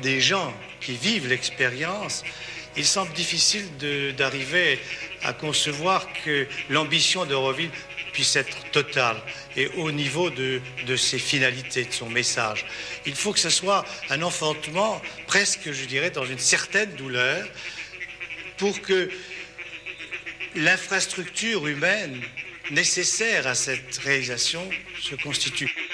des gens qui vivent l'expérience, il semble difficile d'arriver à concevoir que l'ambition d'Euroville puisse être totale et au niveau de ses finalités, de son message. Il faut que ce soit un enfantement presque, je dirais, dans une certaine douleur pour que l'infrastructure humaine nécessaire à cette réalisation se constitue.